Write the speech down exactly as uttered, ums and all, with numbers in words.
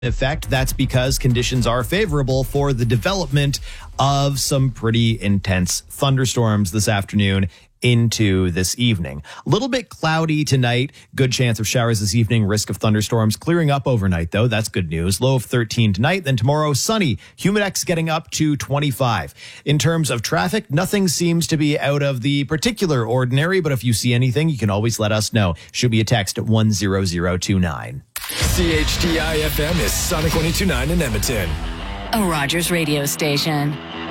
effect. That's because conditions are favorable for the development of some pretty intense thunderstorms this afternoon into this evening. A little bit cloudy tonight. Good chance of showers this evening. Risk of thunderstorms clearing up overnight, though. That's good news. Low of thirteen tonight. Then tomorrow, sunny. Humidex getting up to twenty-five. In terms of traffic, nothing seems to be out of the particular ordinary, but if you see anything, you can always let us know. Should be a text at one zero zero two nine. C H D I F M is Sonic one oh two point nine in Edmonton. A Rogers radio station.